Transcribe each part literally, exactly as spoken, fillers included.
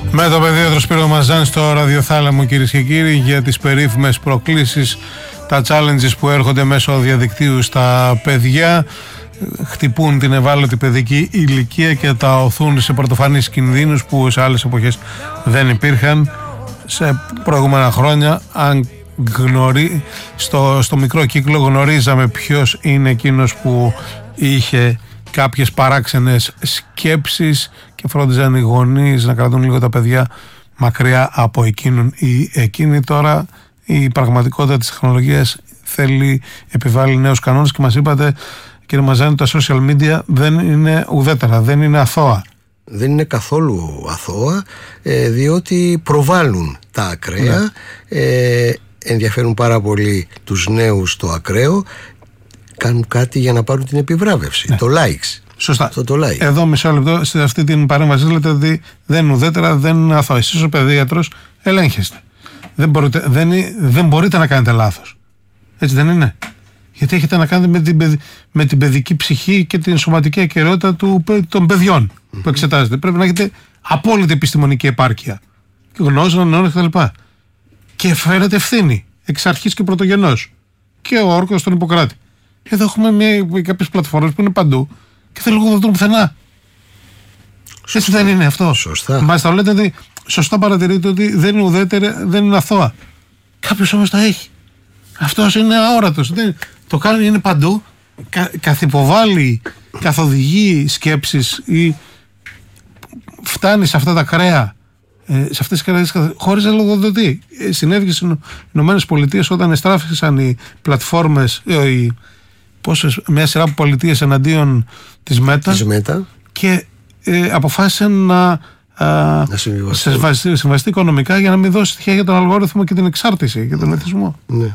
Με το παιδίατρο Σπύρο Μαζάν στο ραδιοθάλαμο, κυρίες και κύριοι, για τις περίφημες προκλήσεις, τα challenges που έρχονται μέσω διαδικτύου στα παιδιά, χτυπούν την ευάλωτη παιδική ηλικία και τα οθούν σε πρωτοφανείς κινδύνους που σε άλλες εποχές δεν υπήρχαν. Σε προηγούμενα χρόνια, αν γνωρί... στο, στο μικρό κύκλο γνωρίζαμε ποιος είναι εκείνος που είχε κάποιες παράξενες σκέψεις και φρόντιζαν οι γονείς να κρατούν λίγο τα παιδιά μακριά από εκείνον ή εκείνη. Τώρα η πραγματικότητα της τεχνολογίας θέλει, επιβάλλει νέους κανόνες και μας είπατε, κύριε Μαζάνη, τα social media δεν είναι ουδέτερα, δεν είναι αθώα. Δεν είναι καθόλου αθώα, ε, διότι προβάλλουν τα ακραία, ναι. ε, ενδιαφέρουν πάρα πολύ τους νέους το ακραίο, κάνουν κάτι για να πάρουν την επιβράβευση, ναι. το likes. Σωστά. Αυτό το like. Εδώ μισό λεπτό, σε αυτή την παρέμβαση λέτε ότι δεν είναι ουδέτερα, δεν είναι αθώα. Εσείς ο παιδίατρος ελέγχεστε. Δεν μπορείτε, δεν, δεν μπορείτε να κάνετε λάθος. Έτσι δεν είναι? Γιατί έχετε να κάνετε με την, με την παιδική ψυχή και την σωματική ακεραιότητα του, των παιδιών mm-hmm. που εξετάζετε. Πρέπει να έχετε απόλυτη επιστημονική επάρκεια, γνώση, νόημα κτλ. Και φέρετε ευθύνη εξ αρχής και πρωτογενώς. Και ο όρκος στον Ιπποκράτη. Εδώ έχουμε κάποιες πλατφόρμες που είναι παντού και δεν λογοδοτούν πουθενά. Έτσι δεν είναι αυτό? Σωστά. Μάλιστα λέτε ότι σωστά παρατηρείτε ότι δεν είναι ουδέτερη, δεν είναι αθώα. Κάποιος όμως τα έχει. Αυτός είναι αόρατος. Δεν, το κάνει, είναι παντού. Κα, καθυποβάλλει, καθοδηγεί σκέψεις ή φτάνει σε αυτά τα κρέα, ε, σε αυτές τις κρέες χωρίς να λογοδοτεί. Ε, συνέβη στις Ηνωμένες Πολιτείες όταν εστράφησαν οι πλατφόρμες, ε, οι, πόσες, μια σειρά από πολιτείες εναντίον της Μέτα και ε, αποφάσισαν να, να συμβαστεί, συμβαστεί οικονομικά για να μην δώσει στοιχεία για τον αλγόριθμο και την εξάρτηση και τον εθισμό. Ναι.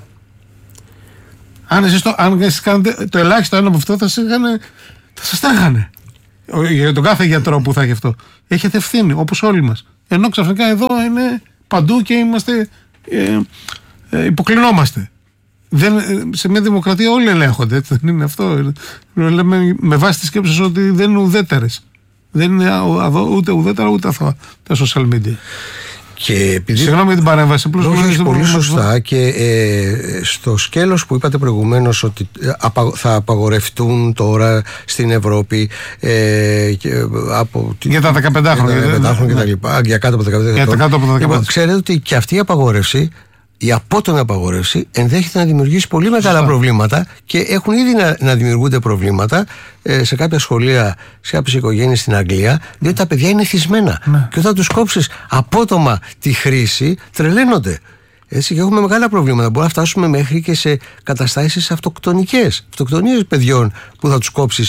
Αν εσείς το, αν εσείς κάνετε το ελάχιστο ένα από αυτό, θα, θα σας τρέχανε. Για τον κάθε γιατρό που θα έχει αυτό. Έχετε ευθύνη, όπως όλοι μας. Ενώ ξαφνικά εδώ είναι παντού και είμαστε, ε, ε, υποκλεινόμαστε. Δεν, σε μια δημοκρατία όλοι ελέγχονται, έτσι δεν είναι αυτό? Λέμε με βάση τις σκέψεις ότι δεν είναι ουδέτερες. Δεν είναι ούτε ουδέτερα ούτε αθώα τα social media. Και επειδή... Συγγνώμη για την παρέμβαση. Όχι, πολύ σωστά. Και ε, στο σκέλος που είπατε προηγουμένως ότι θα απαγορευτούν τώρα στην Ευρώπη ε, και, από, για τα δεκαπέντε χρόνια και τα λοιπά, για κάτω από δεκαπέντε χρόνια. Ξέρετε ότι και αυτή η απαγόρευση, η απότομη απαγόρευση, ενδέχεται να δημιουργήσει πολύ μεγάλα Σωστά. προβλήματα και έχουν ήδη να, να δημιουργούνται προβλήματα ε, σε κάποια σχολεία, σε κάποιες οικογένειες στην Αγγλία, διότι τα παιδιά είναι θυσμένα. Ναι. Και όταν τους κόψεις απότομα τη χρήση, τρελαίνονται. Έτσι, και έχουμε μεγάλα προβλήματα. Μπορεί να φτάσουμε μέχρι και σε καταστάσεις αυτοκτονικές, αυτοκτονίες παιδιών, που θα τους κόψεις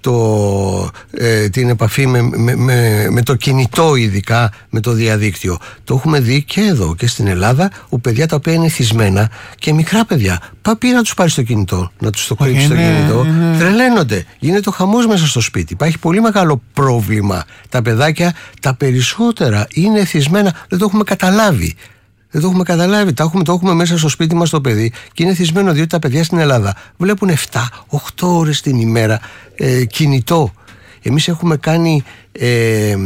το, ε, την επαφή με, με, με, με το κινητό, ειδικά με το διαδίκτυο. Το έχουμε δει και εδώ και στην Ελλάδα, όπου παιδιά τα οποία είναι θυσμένα και μικρά παιδιά, πά πει να τους πάρει στο κινητό, να τους το κρύψει στο κινητό, είναι... τρελαίνονται. Γίνεται ο χαμός μέσα στο σπίτι. Υπάρχει πολύ μεγάλο πρόβλημα. Τα παιδάκια τα περισσότερα είναι θυσμένα, δεν το έχουμε καταλάβει. Δεν το έχουμε καταλάβει. Το έχουμε, το έχουμε μέσα στο σπίτι μας το παιδί και είναι θυσμένο, διότι τα παιδιά στην Ελλάδα βλέπουν επτά οκτώ ώρες την ημέρα ε, κινητό. Εμείς έχουμε κάνει ε, ε, ε,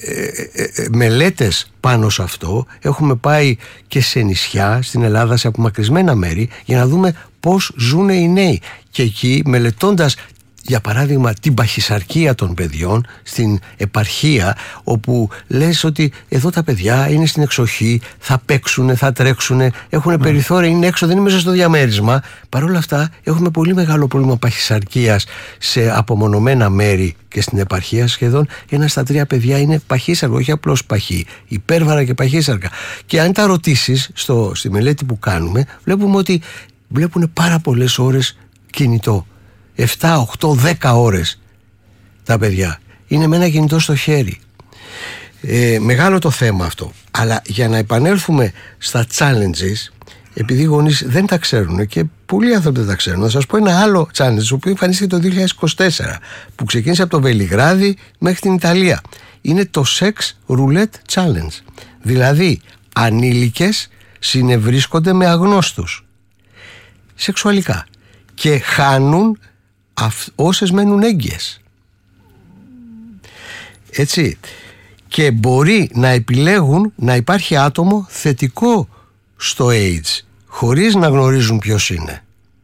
ε, μελέτες πάνω σε αυτό. Έχουμε πάει και σε νησιά στην Ελλάδα, σε απομακρυσμένα μέρη, για να δούμε πώς ζουν οι νέοι. Και εκεί, μελετώντας για παράδειγμα την παχυσαρκία των παιδιών στην επαρχία, όπου λες ότι εδώ τα παιδιά είναι στην εξοχή, θα παίξουν, θα τρέξουν, έχουν mm. περιθώρια, είναι έξω, δεν είναι μέσα στο διαμέρισμα. Παρ' όλα αυτά έχουμε πολύ μεγάλο πρόβλημα παχυσαρκίας σε απομονωμένα μέρη και στην επαρχία. Σχεδόν ένα στα τρία παιδιά είναι παχύσαρκο, όχι απλώς παχύ, υπέρβαρα και παχύσαρκα. Και αν τα ρωτήσεις στο, στη μελέτη που κάνουμε, βλέπουμε ότι βλέπουν πάρα πολλές ώρες κινητό. επτά, οκτώ, δέκα ώρες τα παιδιά. Είναι με ένα κινητό στο χέρι. Ε, μεγάλο το θέμα αυτό. Αλλά για να επανέλθουμε στα challenges, επειδή οι γονείς δεν τα ξέρουν και πολλοί άνθρωποι δεν τα ξέρουν, θα σας πω ένα άλλο challenge, το οποίο εμφανίστηκε το δύο χιλιάδες είκοσι τέσσερα, που ξεκίνησε από το Βελιγράδι μέχρι την Ιταλία. Είναι το Sex Roulette Challenge. Δηλαδή, ανήλικες συνευρίσκονται με αγνώστους σεξουαλικά και χάνουν όσες μένουν έγκυες. Έτσι. και μπορεί να επιλέγουν να υπάρχει άτομο θετικό στο AIDS χωρίς να γνωρίζουν ποιος είναι.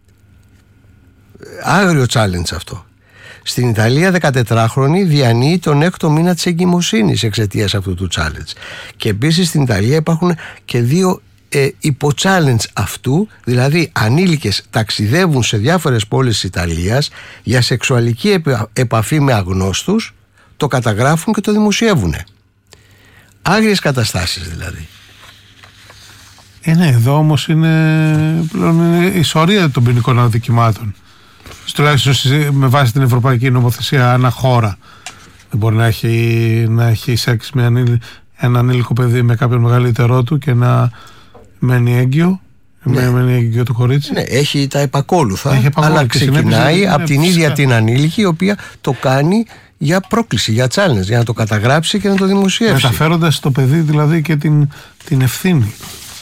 Άγριο challenge αυτό. Στην Ιταλία δεκατετράχρονη διανύει τον έκτο μήνα της εγκυμοσύνης εξαιτίας αυτού του challenge. Και επίσης στην Ιταλία υπάρχουν και δύο ε, υπο-challenge αυτού, δηλαδή ανήλικες ταξιδεύουν σε διάφορες πόλεις της Ιταλίας για σεξουαλική επαφή με αγνώστους, το καταγράφουν και το δημοσιεύουν. Άγριες καταστάσεις δηλαδή. Ε, ναι, εδώ όμως είναι πλέον είναι η ιστορία των ποινικών αδικημάτων. Τουλάχιστον με βάση την ευρωπαϊκή νομοθεσία, ανά χώρα δεν μπορεί να έχει, να έχει σεξ με ανήλ, ένα ανήλικο παιδί με κάποιον μεγαλύτερό του και να μένει έγκυο. Ναι. Μένει έγκυο το κορίτσι. Ναι, έχει τα επακόλουθα, έχει αλλά ξεκινάει από την ίδια φυσικά. την ανήλικη, η οποία το κάνει για πρόκληση, για challenge, για να το καταγράψει και να το δημοσιεύσει. Μεταφέροντας στο παιδί δηλαδή και την, την ευθύνη.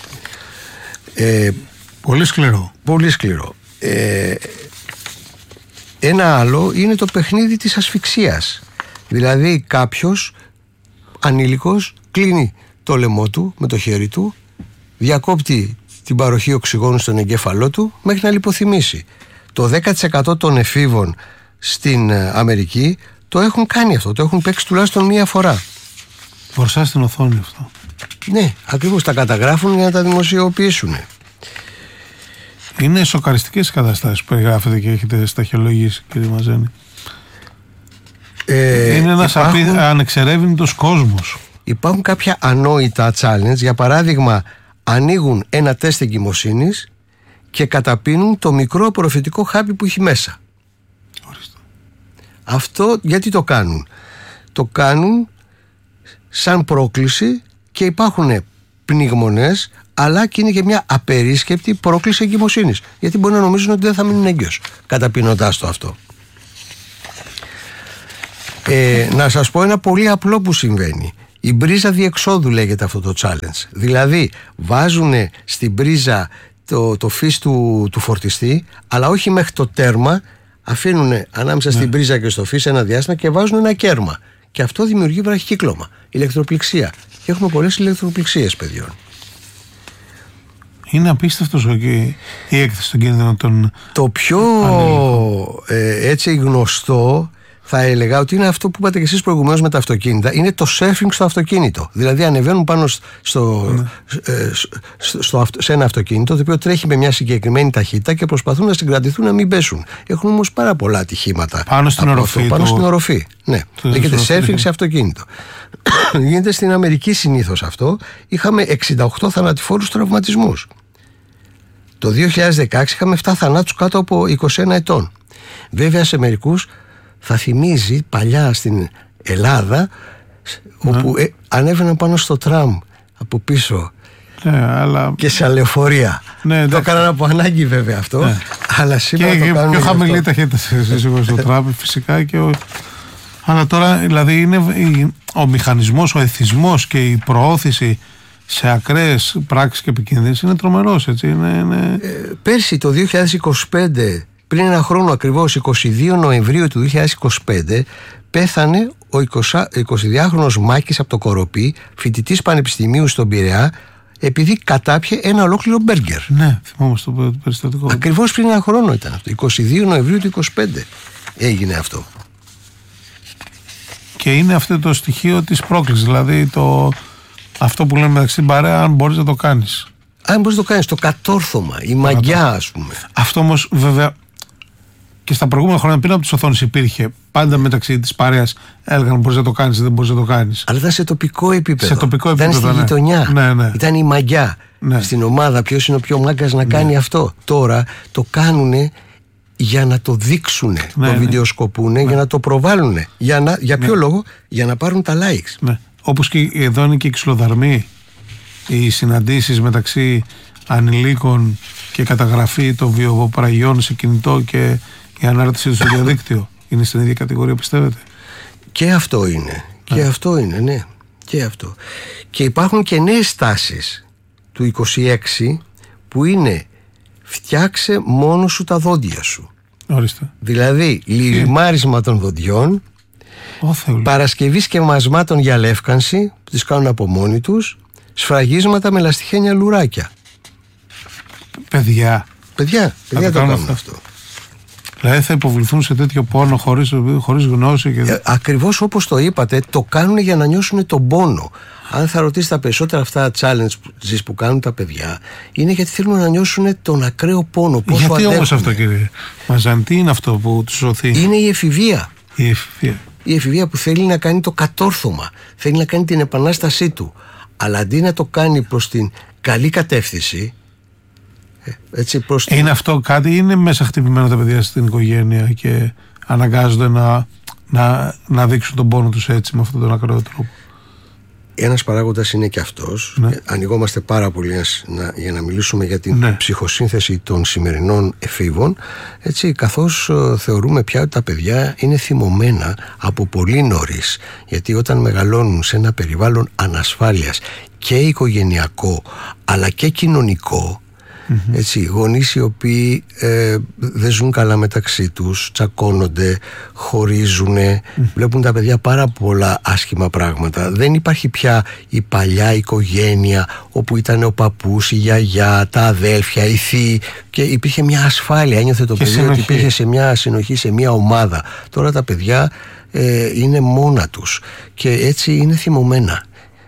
Ε, πολύ σκληρό. Πολύ σκληρό. Ε, ένα άλλο είναι το παιχνίδι της ασφυξίας. Δηλαδή κάποιος ανήλικος κλείνει το λαιμό του με το χέρι του, διακόπτει την παροχή οξυγόνου στον εγκέφαλό του μέχρι να λιποθυμήσει. Το δέκα τοις εκατό των εφήβων στην Αμερική το έχουν κάνει αυτό, το έχουν παίξει τουλάχιστον μία φορά. Μπροστά στην οθόνη αυτό. Ναι, ακριβώς, τα καταγράφουν για να τα δημοσιοποιήσουν. Είναι σοκαριστικές οι καταστάσεις που περιγράφετε και έχετε σταχυολογήσει, κύριε Μαζένη. Ε, είναι ένας υπάρχουν... ανεξερεύνητος κόσμος. Υπάρχουν κάποια ανόητα challenge. Για παράδειγμα, ανοίγουν ένα τεστ εγκυμοσύνης και καταπίνουν το μικρό απορροφητικό χάπι που έχει μέσα. Ορίστε. Αυτό γιατί το κάνουν? Το κάνουν σαν πρόκληση και υπάρχουν πνιγμονές, αλλά και είναι και μια απερίσκεπτη πρόκληση εγκυμοσύνης. Γιατί μπορεί να νομίζουν ότι δεν θα μείνουν έγκυος καταπίνοντάς το αυτό. Ε, να σας πω ένα πολύ απλό που συμβαίνει. Η μπρίζα διεξόδου λέγεται αυτό το challenge. Δηλαδή βάζουν στην μπρίζα το, το φύς του, του φορτιστή, αλλά όχι μέχρι το τέρμα. Αφήνουν ανάμεσα ναι. στην μπρίζα και στο φύς ένα διάστημα και βάζουν ένα κέρμα. Και αυτό δημιουργεί βραχικύκλωμα, ηλεκτροπληξία. Και έχουμε πολλές ηλεκτροπληξίες παιδιών. Είναι απίστευτος η, η έκθεση των κίνδυνων των... Το πιο ε, έτσι γνωστό θα έλεγα ότι είναι αυτό που είπατε και εσείς προηγουμένως με τα αυτοκίνητα. Είναι το surfing στο αυτοκίνητο. Δηλαδή ανεβαίνουν πάνω στο, ναι. ε, στο, στο, σε ένα αυτοκίνητο το οποίο τρέχει με μια συγκεκριμένη ταχύτητα και προσπαθούν να συγκρατηθούν να μην πέσουν. Έχουν όμως πάρα πολλά ατυχήματα πάνω στην οροφή. Πάνω το... στην οροφή. Ναι. Λέγεται surfing σε αυτοκίνητο. Γίνεται στην Αμερική συνήθως αυτό. Είχαμε εξήντα οκτώ θανατηφόρους τραυματισμούς. Το δύο χιλιάδες δεκαέξι είχαμε επτά θανάτους κάτω από είκοσι ένα ετών. Βέβαια σε μερικούς θα θυμίζει παλιά στην Ελλάδα, ναι. όπου ε, ανέβαιναν πάνω στο τραμ από πίσω, ναι, αλλά... και σε λεωφορεία. Ναι, το έκαναν από ανάγκη βέβαια αυτό, ναι. αλλά σήμερα και, το κάνουν. Πιο χαμηλή ταχύτητα στο τραμ φυσικά και ο... Αλλά τώρα δηλαδή είναι ο μηχανισμός, ο εθισμός και η προώθηση σε ακραίες πράξεις και επικίνδυνες είναι τρομερός, έτσι. Είναι, είναι... Ε, πέρσι το δύο χιλιάδες είκοσι πέντε, πριν ένα χρόνο ακριβώς, εικοστή δεύτερη Νοεμβρίου του δύο χιλιάδες είκοσι πέντε, πέθανε ο εικοσιδυάχρονος Μάκης από το Κοροπή, φοιτητής πανεπιστημίου στον Πειραιά, επειδή κατάπιε ένα ολόκληρο μπέργκερ. Ναι, θυμόμαστε το περιστατικό. Ακριβώς πριν ένα χρόνο ήταν αυτό. εικοστή δεύτερη Νοεμβρίου του είκοσι πέντε έγινε αυτό. Και είναι αυτό το στοιχείο της πρόκλησης, δηλαδή το... αυτό που λέμε μεταξύ την παρέα, αν μπορείς να το κάνεις. Αν μπορείς να το κάνεις, το κατόρθωμα, η μαγιά, ας πούμε. Αυτό όμως βέβαια και στα προηγούμενα χρόνια πριν από τις οθόνες υπήρχε πάντα μεταξύ της παρέας. Έλεγαν μπορείς να το κάνεις ή δεν μπορείς να το κάνεις. Αλλά ήταν σε τοπικό επίπεδο. Σε τοπικό επίπεδο. Ήταν στη ναι. γειτονιά. Ναι, ναι. Ήταν η μαγιά. Ναι. Στην ομάδα, ποιος είναι ο πιο μάγκας να κάνει ναι. αυτό. Τώρα το κάνουνε για να το δείξουν, ναι, το ναι. βιντεοσκοπούνε, ναι. για να το προβάλλουν. Για, να, για ποιο ναι. λόγο? Για να πάρουν τα likes. Ναι. Όπως και εδώ είναι και οι ξυλοδαρμοί, οι συναντήσεις μεταξύ ανηλίκων και καταγραφή των βιοπραγιών σε κινητό και η ανάρτησή του στο διαδίκτυο. Είναι στην ίδια κατηγορία, πιστεύετε? Και αυτό είναι. Ναι. Και αυτό είναι, ναι. Και αυτό. Και υπάρχουν και νέες τάσεις του είκοσι έξι που είναι φτιάξε μόνο σου τα δόντια σου. Ορίστε. Δηλαδή λιμάρισμα των δοντιών Oh, παρασκευή σκευασμάτων για λεύκανση που τις κάνουν από μόνοι τους, σφραγίσματα με λαστιχένια λουράκια. Παιδιά. Παιδιά, παιδιά το κάνουν αυτό. αυτό. Δηλαδή θα υποβληθούν σε τέτοιο πόνο χωρίς, χωρίς γνώση. Και... Ε, ακριβώς όπως το είπατε, το κάνουν για να νιώσουν τον πόνο. Αν θα ρωτήσετε τα περισσότερα αυτά challenges που κάνουν τα παιδιά, είναι γιατί θέλουν να νιώσουν τον ακραίο πόνο. Πόσο γιατί αντέχουν. Όμως αυτό, κύριε Μαζάν, τι είναι αυτό που τους σωθεί? Είναι η εφηβεία. Η εφηβεία. Η εφηβεία που θέλει να κάνει το κατόρθωμα, θέλει να κάνει την επανάστασή του. Αλλά αντί να το κάνει προς την καλή κατεύθυνση, έτσι, προς την... Είναι αυτό κάτι, είναι μέσα χτυπημένα τα παιδιά στην οικογένεια και αναγκάζονται να, να, να δείξουν τον πόνο τους έτσι, με αυτόν τον ακραίο τρόπο? Ένας παράγοντας είναι και αυτός. Ναι. Ανοιγόμαστε πάρα πολύ να, για να μιλήσουμε για την ναι. ψυχοσύνθεση των σημερινών εφήβων, έτσι, καθώς ε, θεωρούμε πια ότι τα παιδιά είναι θυμωμένα από πολύ νωρίς, γιατί όταν μεγαλώνουν σε ένα περιβάλλον ανασφάλειας και οικογενειακό αλλά και κοινωνικό, Mm-hmm. έτσι, γονείς οι οποίοι ε, δεν ζουν καλά μεταξύ τους, τσακώνονται, χωρίζουν, mm. βλέπουν τα παιδιά πάρα πολλά άσχημα πράγματα. Δεν υπάρχει πια η παλιά οικογένεια όπου ήταν ο παππούς, η γιαγιά, τα αδέλφια, οι θείοι, και υπήρχε μια ασφάλεια, ένιωθε το και παιδί συνοχή. Ότι υπήρχε σε μια συνοχή, σε μια ομάδα. Τώρα τα παιδιά ε, είναι μόνα τους και έτσι είναι θυμωμένα.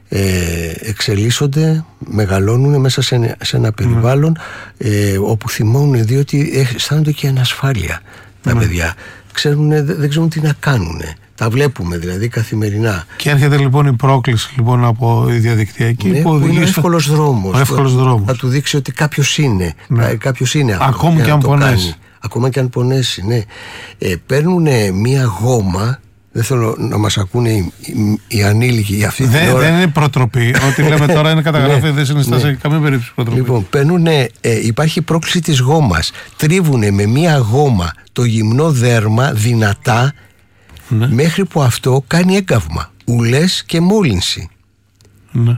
Ε, εξελίσσονται, μεγαλώνουν μέσα σε, σε ένα περιβάλλον mm. ε, όπου θυμώνουν, διότι αισθάνονται και ανασφάλεια τα mm. παιδιά. Ξέρουν, δεν ξέρουν τι να κάνουν. Τα βλέπουμε δηλαδή καθημερινά. Και έρχεται λοιπόν η πρόκληση λοιπόν από η διαδικτυακή, ναι, που είναι ο εύκολος δρόμος. Ο εύκολος δρόμος. Θα του δείξει ότι κάποιος είναι, ναι. κάποιος είναι αυτό. Ακόμη και αν πονέσει. Ακόμα και αν πονέσει, ναι. Ε, παίρνουν μία γόμα. Δεν θέλω να μας ακούνε οι, οι, οι ανήλικοι για αυτή δεν, την ώρα. Δεν είναι προτροπή. Ό,τι λέμε τώρα είναι καταγραφή, ναι, δεν συνιστά σε ναι. καμία περίπτωση προτροπή. Λοιπόν, παίρνουνε, ε, υπάρχει πρόκληση της γόμας. Τρίβουνε με μία γόμα το γυμνό δέρμα δυνατά, ναι. μέχρι που αυτό κάνει έγκαυμα, ουλές και μόλυνση. Ναι.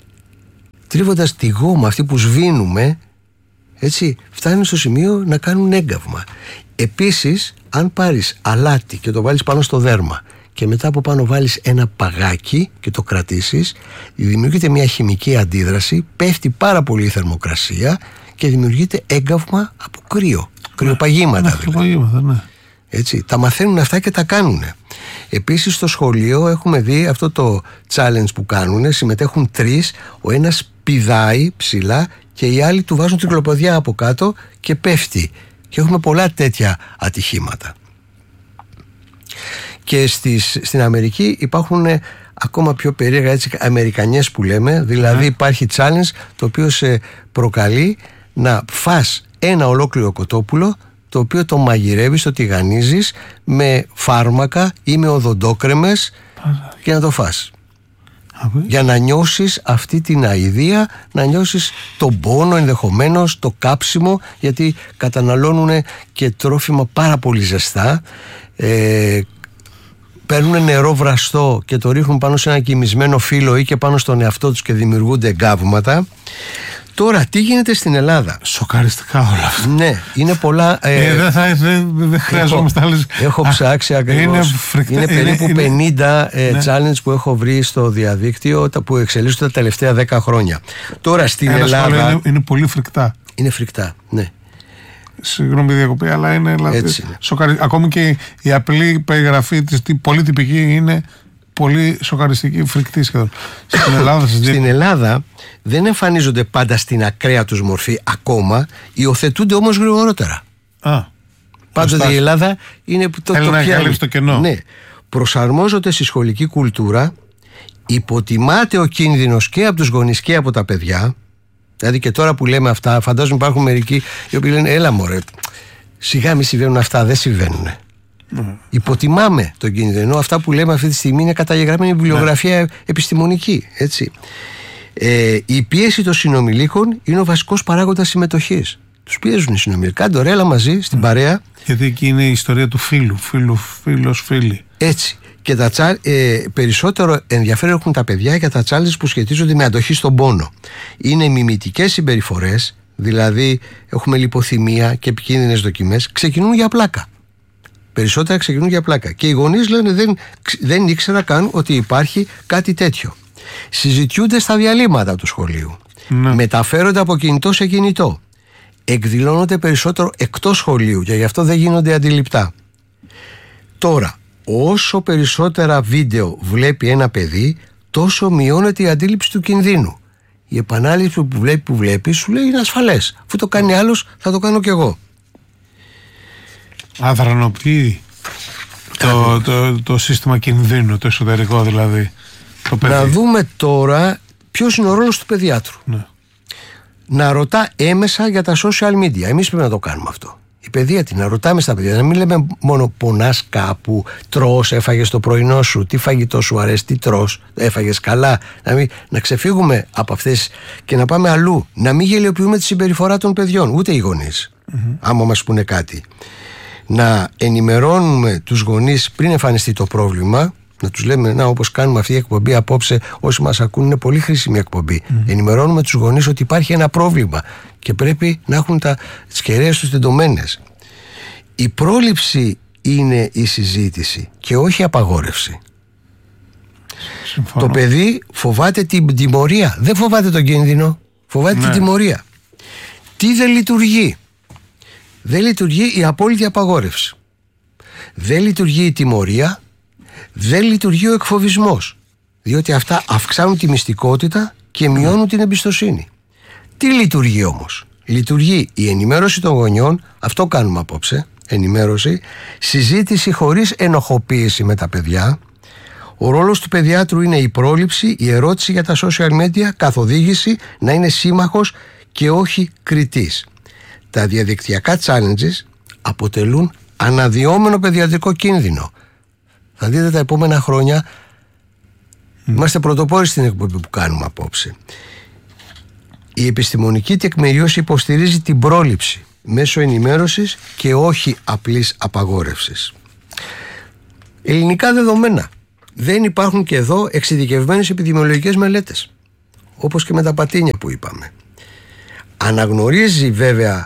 Τρίβοντας τη γόμα αυτή που σβήνουμε, έτσι, φτάνουν στο σημείο να κάνουν έγκαυμα. Επίσης, αν πάρεις αλάτι και το βάλεις πάνω στο δέρμα και μετά από πάνω βάλεις ένα παγάκι και το κρατήσεις, δημιουργείται μια χημική αντίδραση, πέφτει πάρα πολύ η θερμοκρασία και δημιουργείται έγκαυμα από κρύο, κρυοπαγήματα δηλαδή. Ναι. Έτσι, τα μαθαίνουν αυτά και τα κάνουν. Επίσης στο σχολείο έχουμε δει αυτό το challenge που κάνουν, συμμετέχουν τρεις, ο ένας πηδάει ψηλά και οι άλλοι του βάζουν την κλοποδιά από κάτω και πέφτει. Και έχουμε πολλά τέτοια ατυχήματα. Και στις, στην Αμερική υπάρχουν ακόμα πιο περίεργα, έτσι, αμερικανιές που λέμε. Δηλαδή υπάρχει challenge το οποίο σε προκαλεί να φας ένα ολόκληρο κοτόπουλο, το οποίο το μαγειρεύεις, το τηγανίζεις με φάρμακα ή με οδοντόκρεμες και να το φας. Για να νιώσεις αυτή την αηδία, να νιώσεις τον πόνο ενδεχομένως, το κάψιμο, γιατί καταναλώνουν και τρόφιμα πάρα πολύ ζεστά, ε, παίρνουν νερό βραστό και το ρίχνουν πάνω σε ένα κοιμισμένο φύλλο ή και πάνω στον εαυτό τους και δημιουργούνται εγκάβματα. Τώρα, τι γίνεται στην Ελλάδα? Σοκαριστικά όλα αυτά. Ναι, είναι πολλά. Ε, ε, δεν θα, δεν, δεν χρειαζόμαστε άλλες. Έχω ψάξει ακριβώς. Είναι, φρικτα... είναι περίπου είναι, πενήντα είναι, ε, ναι. challenge που έχω βρει στο διαδίκτυο, τα που εξελίσσονται τα τελευταία δέκα χρόνια. Τώρα στην Ένα Ελλάδα. Είναι, είναι πολύ φρικτά. Είναι φρικτά, ναι. Συγγνώμη διακοπή, αλλά είναι. Έτσι είναι. Σοκαρι... Ακόμη και η απλή περιγραφή της πολύ τυπική είναι πολύ σοκαριστική, φρικτή σχεδόν. Στην Ελλάδα, στην Ελλάδα δεν εμφανίζονται πάντα στην ακραία τους μορφή ακόμα, υιοθετούνται όμως γρηγορότερα. Α, πάντοτε η Ελλάδα είναι που το, το πιάνει. Το κενό. Ναι. Προσαρμόζονται στη σχολική κουλτούρα, υποτιμάται ο κίνδυνος και από τους γονείς και από τα παιδιά. Δηλαδή και τώρα που λέμε αυτά, φαντάζομαι υπάρχουν μερικοί οι οποίοι λένε έλα μωρέ, σιγά μη συμβαίνουν αυτά, δεν συμβαίνουν. Mm. Υποτιμάμε τον κίνδυνο, ενώ αυτά που λέμε αυτή τη στιγμή είναι καταγεγραμμένη βιβλιογραφία mm. επιστημονική, έτσι. Ε, η πίεση των συνομιλίκων είναι ο βασικός παράγοντας συμμετοχής. Τους πιέζουν οι συνομιλίκοι. Κάντε ωραία, έλα μαζί στην mm. παρέα. Γιατί εκεί είναι η ιστορία του φίλου, φίλου, φίλος, φίλη. Έτσι. Και τα τσα, ε, περισσότερο ενδιαφέρον έχουν τα παιδιά για τα challenges που σχετίζονται με αντοχή στον πόνο. Είναι μιμητικές συμπεριφορές, δηλαδή έχουμε λιποθυμία και επικίνδυνες δοκιμές, ξεκινούν για πλάκα. Περισσότερα ξεκινούν για πλάκα. Και οι γονείς λένε δεν, δεν ήξερα καν ότι υπάρχει κάτι τέτοιο. Συζητιούνται στα διαλύματα του σχολείου. Ναι. Μεταφέρονται από κινητό σε κινητό. Εκδηλώνονται περισσότερο εκτός σχολείου και γι' αυτό δεν γίνονται αντιληπτά. Τώρα, όσο περισσότερα βίντεο βλέπει ένα παιδί, τόσο μειώνεται η αντίληψη του κινδύνου. Η επανάληψη που βλέπει που βλέπει σου λέει είναι ασφαλές. Αφού το κάνει άλλος, θα το κάνω κι εγώ. Αδρανοποιεί το, το, το σύστημα κινδύνου, το εσωτερικό δηλαδή. Το παιδί. Να δούμε τώρα ποιος είναι ο ρόλος του παιδιάτρου. Ναι. Να ρωτά έμεσα για τα social media. Εμείς πρέπει να το κάνουμε αυτό. Η παιδεία τι, να ρωτάμε στα παιδιά. Να μην λέμε μόνο πονάς κάπου, τρως, έφαγες το πρωινό σου, τι φαγητό σου αρέσει, τι τρως, έφαγες καλά. Να, μην, να ξεφύγουμε από αυτές και να πάμε αλλού. Να μην γελιοποιούμε τη συμπεριφορά των παιδιών, ούτε οι γονείς, mm-hmm. άμα μας πούνε κάτι. Να ενημερώνουμε τους γονείς πριν εμφανιστεί το πρόβλημα. Να τους λέμε, να, όπως κάνουμε αυτή η εκπομπή απόψε, όσοι μας ακούν, είναι πολύ χρήσιμη εκπομπή. Mm. Ενημερώνουμε τους γονείς ότι υπάρχει ένα πρόβλημα και πρέπει να έχουν τα, τις κεραίες τους τεντωμένες. Η πρόληψη είναι η συζήτηση και όχι η απαγόρευση. Συμφωνώ. Το παιδί φοβάται την τιμωρία, δεν φοβάται τον κίνδυνο, φοβάται ναι. την τιμωρία. Τι δεν λειτουργεί? Δεν λειτουργεί η απόλυτη απαγόρευση. Δεν λειτουργεί η τιμωρία. Δεν λειτουργεί ο εκφοβισμός, διότι αυτά αυξάνουν τη μυστικότητα και μειώνουν την εμπιστοσύνη. Τι λειτουργεί όμως? Λειτουργεί η ενημέρωση των γονιών, αυτό κάνουμε απόψε, ενημέρωση, συζήτηση χωρίς ενοχοποίηση με τα παιδιά. Ο ρόλος του παιδιάτρου είναι η πρόληψη, η ερώτηση για τα social media, καθοδήγηση, να είναι σύμμαχος και όχι κριτής. Τα διαδικτυακά challenges αποτελούν αναδυόμενο παιδιατρικό κίνδυνο. Θα δείτε τα επόμενα χρόνια mm. είμαστε πρωτοπόροι στην εκπομπή που κάνουμε απόψε. Η επιστημονική τεκμηρίωση υποστηρίζει την πρόληψη μέσω ενημέρωσης και όχι απλής απαγόρευσης. Ελληνικά δεδομένα. Δεν υπάρχουν και εδώ εξειδικευμένες επιδημιολογικές μελέτες, όπως και με τα πατίνια που είπαμε. Αναγνωρίζει βέβαια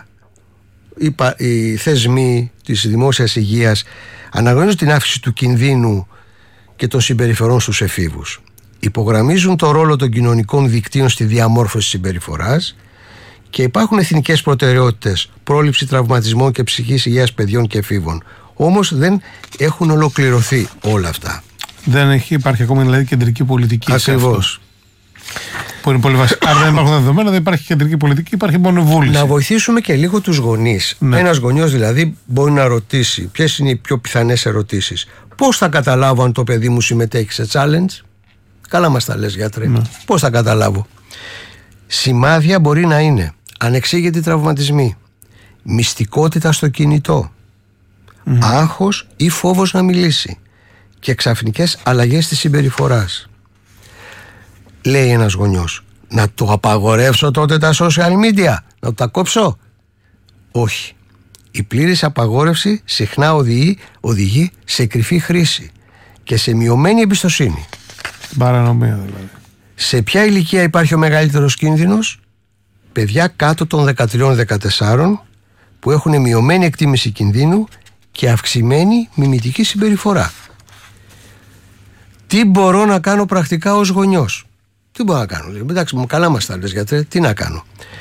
οι θεσμοί της δημόσιας υγείας, αναγνωρίζουν την αύξηση του κινδύνου και των συμπεριφορών στους εφήβους. Υπογραμμίζουν το ρόλο των κοινωνικών δικτύων στη διαμόρφωση συμπεριφοράς και υπάρχουν εθνικές προτεραιότητες πρόληψη τραυματισμών και ψυχικής υγείας παιδιών και εφήβων. Όμως δεν έχουν ολοκληρωθεί όλα αυτά. Δεν έχει, υπάρχει ακόμη δηλαδή κεντρική πολιτική. Ακριβώς. Που είναι πολύ βασικό. Αν δεν υπάρχουν δεδομένα, δεν υπάρχει κεντρική πολιτική, υπάρχει μόνο βούληση. Να βοηθήσουμε και λίγο τους γονείς. Ναι. Ένας γονιός δηλαδή μπορεί να ρωτήσει ποιες είναι οι πιο πιθανές ερωτήσεις. Πώς θα καταλάβω αν το παιδί μου συμμετέχει σε challenge? Καλά μας τα λες, γιατρέ. Ναι. Πώς θα καταλάβω? Σημάδια μπορεί να είναι ανεξήγητοι τραυματισμοί, μυστικότητα στο κινητό, mm. άγχος ή φόβος να μιλήσει και ξαφνικές αλλαγές της συμπεριφοράς. Λέει ένας γονιός, να το απαγορεύσω τότε τα social media, να τα κόψω? Όχι. Η πλήρης απαγόρευση συχνά οδηγεί, οδηγεί σε κρυφή χρήση και σε μειωμένη εμπιστοσύνη. Παρανομία δηλαδή. Σε ποια ηλικία υπάρχει ο μεγαλύτερος κίνδυνος? Παιδιά κάτω των δεκατρία δεκατέσσερα που έχουν μειωμένη εκτίμηση κινδύνου και αυξημένη μιμητική συμπεριφορά. Τι μπορώ να κάνω πρακτικά ως γονιός? Τι μπορώ να κάνω? Εντάξει, μου καλά μας τα λες, γιατρέ, τι να κάνω?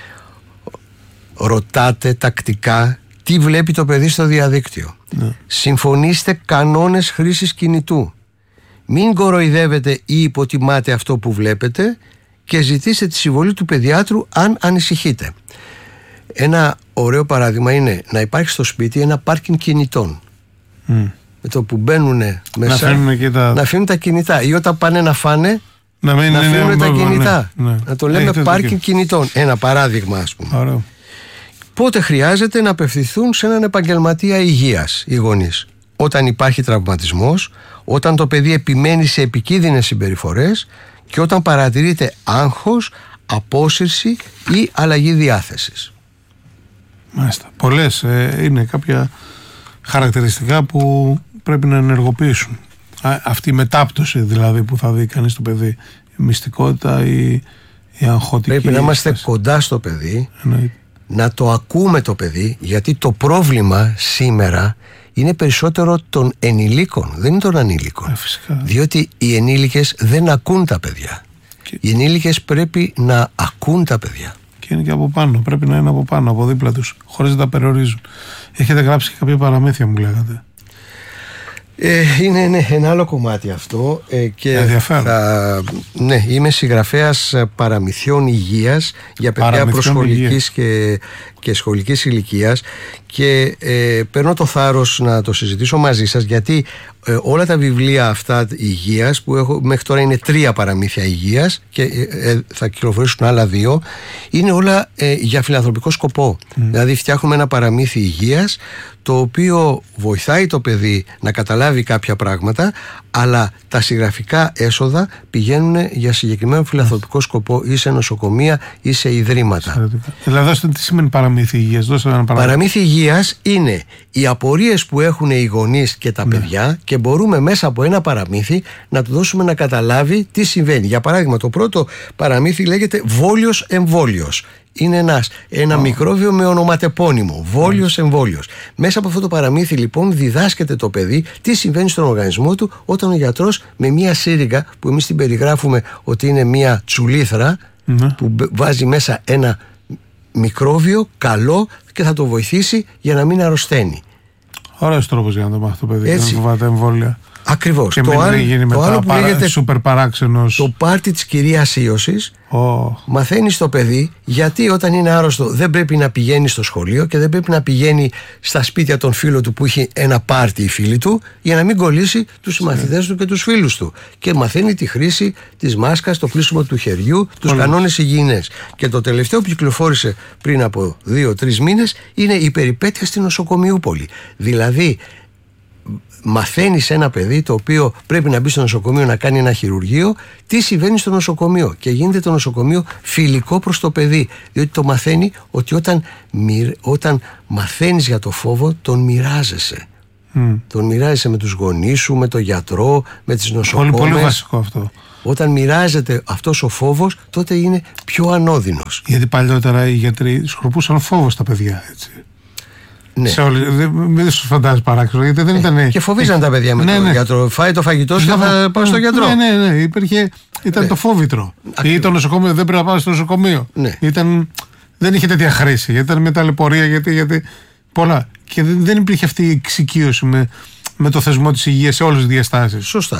Ρωτάτε τακτικά τι βλέπει το παιδί στο διαδίκτυο. Ναι. Συμφωνήστε κανόνες χρήσης κινητού. Μην κοροϊδεύετε ή υποτιμάτε αυτό που βλέπετε και ζητήστε τη συμβολή του παιδιάτρου αν ανησυχείτε. Ένα ωραίο παράδειγμα είναι να υπάρχει στο σπίτι ένα πάρκινγκ κινητών. Mm. Με το που μπαίνουν μέσα να, τα... να αφήνουν τα κινητά ή όταν πάνε να φάνε να, μην να αφήνουν είναι, τα είναι, κινητά. Ναι, ναι. Να το λέμε πάρκινγκ κινητών. Ένα παράδειγμα, ας πούμε. Ωραίο. Πότε χρειάζεται να απευθυνθούν σε έναν επαγγελματία υγείας οι γονείς? Όταν υπάρχει τραυματισμός, όταν το παιδί επιμένει σε επικίνδυνες συμπεριφορές και όταν παρατηρείται άγχος, απόσυρση ή αλλαγή διάθεσης. Μάλιστα. Πολλές ε, είναι κάποια χαρακτηριστικά που πρέπει να ενεργοποιήσουν. Α, αυτή η μετάπτωση δηλαδή που θα δει κανείς το παιδί, η μυστικότητα, η, η αγχωτική. Πρέπει να είμαστε κοντά στο παιδί. Εννοείται. να το ακούμε το παιδί, γιατί το πρόβλημα σήμερα είναι περισσότερο των ενηλίκων, δεν είναι των ανήλικων. Ε, διότι οι ενήλικες δεν ακούν τα παιδιά. Και... οι ενήλικες πρέπει να ακούν τα παιδιά. Και είναι και από πάνω, πρέπει να είναι από πάνω, από δίπλα τους, χωρίς να τα περιορίζουν. Έχετε γράψει κάποια παραμύθια, μου λέγατε. Ε, είναι ναι, ένα άλλο κομμάτι αυτό ε, και θα, ναι, είμαι συγγραφέας παραμυθιών υγείας για παιδιά προσχολικής και, και σχολικής ηλικίας και ε, παίρνω το θάρρος να το συζητήσω μαζί σας, γιατί ε, όλα τα βιβλία αυτά υγείας που έχω μέχρι τώρα είναι τρία παραμύθια υγείας και ε, ε, θα κυκλοφορήσουν άλλα δύο, είναι όλα ε, για φιλανθρωπικό σκοπό. Mm. Δηλαδή φτιάχνουμε ένα παραμύθι υγείας το οποίο βοηθάει το παιδί να καταλάβει κάποια πράγματα, αλλά τα συγγραφικά έσοδα πηγαίνουν για συγκεκριμένο φιλανθρωπικό σκοπό ή σε νοσοκομεία ή σε ιδρύματα. Δηλαδή, δώστε τι σημαίνει παραμύθι υγείας. Δώστε ένα παραμύθι. Παραμύθι υγείας είναι οι απορίες που έχουν οι γονείς και τα ναι. παιδιά, και μπορούμε μέσα από ένα παραμύθι να του δώσουμε να καταλάβει τι συμβαίνει. Για παράδειγμα, το πρώτο παραμύθι λέγεται Βόλιος εμβόλιος. Είναι ένας, ένα oh. μικρόβιο με ονοματεπώνυμο, βόλιος εμβόλιος. Μέσα από αυτό το παραμύθι λοιπόν διδάσκεται το παιδί τι συμβαίνει στον οργανισμό του όταν ο γιατρός με μια σύριγγα, που εμείς την περιγράφουμε ότι είναι μια τσουλήθρα mm. που βάζει μέσα ένα μικρόβιο καλό και θα το βοηθήσει για να μην αρρωσταίνει. Ωραίος τρόπος για να το μάθει το παιδί, να φοβάται εμβόλια. Ακριβώς. Και το μην άλλο, γίνει το άλλο που παρα, λέγεται σούπερ παράξενος. Το πάρτι της κυρίας Ήωσης. Oh. Μαθαίνει στο παιδί γιατί όταν είναι άρρωστο δεν πρέπει να πηγαίνει στο σχολείο και δεν πρέπει να πηγαίνει στα σπίτια των φίλων του που έχει ένα πάρτι οι φίλοι του, για να μην κολλήσει τους μαθητές του και τους φίλους του. Και μαθαίνει τη χρήση της μάσκας, το κλείσιμο του χεριού, τους oh. κανόνες υγιεινές. Και το τελευταίο που κυκλοφόρησε πριν από δύο-τρεις μήνες είναι η περιπέτεια στη Νοσοκομιούπολη. Δηλαδή μαθαίνεις ένα παιδί το οποίο πρέπει να μπει στο νοσοκομείο να κάνει ένα χειρουργείο, τι συμβαίνει στο νοσοκομείο, και γίνεται το νοσοκομείο φιλικό προς το παιδί, διότι το μαθαίνει ότι όταν, όταν μαθαίνεις για το φόβο τον μοιράζεσαι. Mm. Τον μοιράζεσαι με τους γονείς σου, με τον γιατρό, με τις νοσοκόμες. Πολύ, πολύ βασικό αυτό. Όταν μοιράζεται αυτός ο φόβος, τότε είναι πιο ανώδυνος. Γιατί παλιότερα οι γιατροί σκορπούσαν φόβο στα παιδιά, έτσι. Ναι. Σε όλη, δεν δεν σου φαντάζει παράξενο, γιατί δεν ήταν. Ε, και φοβίζαν τα παιδιά με ναι, τον ναι. γιατρό. Φάει το φαγητό σου και θα πάω στον γιατρό. Ναι, ναι, ναι. Υπήρχε, ήταν ναι. το φόβητρο. Ή το νοσοκομείο, δεν πρέπει να πάω στο νοσοκομείο. Ναι. Ήταν, δεν είχε τέτοια χρήση. Γιατί ήταν με ταλαιπωρία, γιατί, γιατί πολλά. Και δεν, δεν υπήρχε αυτή η εξοικείωση με, με το θεσμό της υγείας σε όλες τις διαστάσεις. Σωστά.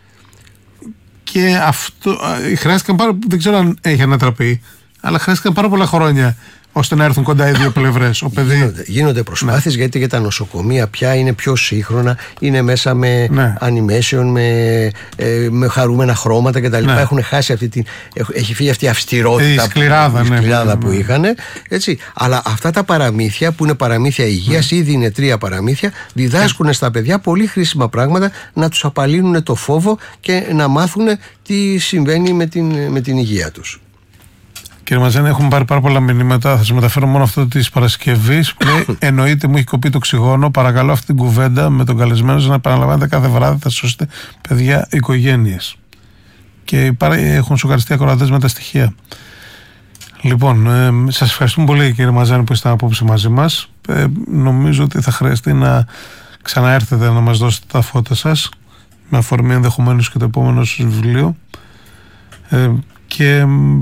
Και αυτό χρειάστηκαν πάρα, δεν ξέρω αν έχει ανατραπεί, αλλά χρειάστηκαν πάρα πολλά χρόνια ώστε να έρθουν κοντά οι δύο πλευρές. Παιδί... Γίνονται, γίνονται προσπάθειες, ναι. γιατί και τα νοσοκομεία πια είναι πιο σύγχρονα, είναι μέσα με ναι. animation, με, ε, με χαρούμενα χρώματα κτλ. Ναι. Έχουν χάσει αυτή την. Έχει φύγει αυτή η αυστηρότητα, η σκληράδα, που, ναι, η σκληράδα ναι, που ναι. είχαν. Έτσι. Αλλά αυτά τα παραμύθια που είναι παραμύθια υγείας, ναι. ήδη είναι τρία παραμύθια, διδάσκουν ναι. στα παιδιά πολύ χρήσιμα πράγματα, να τους απαλύνουν το φόβο και να μάθουν τι συμβαίνει με την, με την υγεία τους. Κύριε Μαζένη, έχουμε πάρει πάρα πολλά μηνύματα. Θα σας μεταφέρω μόνο αυτό της Παρασκευής που λέει: εννοείται, μου έχει κοπεί το οξυγόνο. Παρακαλώ αυτή την κουβέντα με τον καλεσμένο να επαναλαμβάνετε κάθε βράδυ. Θα σώσετε παιδιά, οικογένειες. Και έχουν σοκαριστεί ακροατές με τα στοιχεία. Λοιπόν, ε, σας ευχαριστούμε πολύ, κύριε Μαζένη, που είστε απόψε μαζί μας. Ε, νομίζω ότι θα χρειαστεί να ξαναέρθετε να μας δώσετε τα φώτα σας, με αφορμή ενδεχομένως και το επόμενο σας βιβλίο. Ε, και.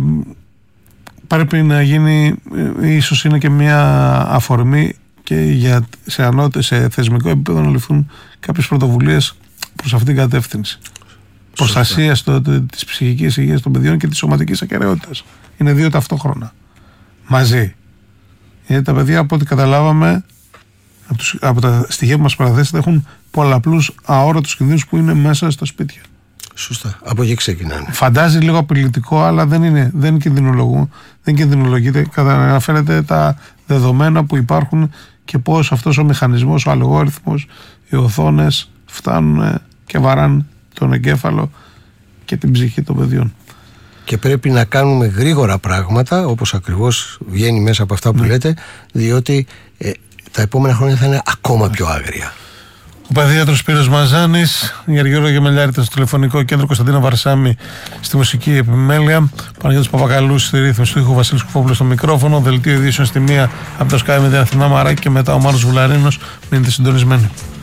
Πρέπει να γίνει, ίσως είναι και μια αφορμή και για, σε, ανώτε, σε θεσμικό επίπεδο να ληφθούν κάποιες πρωτοβουλίες προς αυτήν την κατεύθυνση. Προστασία της ψυχικής υγείας των παιδιών και της σωματικής ακεραιότητας. Είναι δύο ταυτόχρονα. Μαζί. Γιατί τα παιδιά, από ό,τι καταλάβαμε, από, τους, από τα στοιχεία που μας παραθέσετε, έχουν πολλαπλούς αόρατους κινδύνους που είναι μέσα στα σπίτια. Σωστά. Από εκεί ξεκινάνε. Φαντάζει λίγο απειλητικό, αλλά δεν είναι. Δεν κινδυνολογούν. Δεν κινδυνολογείται. Καταφέρετε τα δεδομένα που υπάρχουν και πώς αυτός ο μηχανισμός, ο αλγόριθμος, οι οθόνες φτάνουν και βαράνε τον εγκέφαλο και την ψυχή των παιδιών. Και πρέπει να κάνουμε γρήγορα πράγματα, όπως ακριβώς βγαίνει μέσα από αυτά που ναι. λέτε, διότι ε, τα επόμενα χρόνια θα είναι ακόμα πιο άγρια. Ο παιδίατρος Σπύρος Μαζάνης, η Αργυρώνα Γεμελιάρη ήταν στο τηλεφωνικό κέντρο, Κωνσταντίνα Βαρσάμι στη μουσική επιμέλεια, Παναγιώτης Παπακαλούς στη ρύθμιση του ήχου, Βασίλης Κουφόπουλος στο μικρόφωνο, δελτίο ειδήσεων στη μία από το Sky με την Αθηνά Μαράκη και μετά ο Μάρος Βουλαρίνος. Μείνετε συντονισμένοι.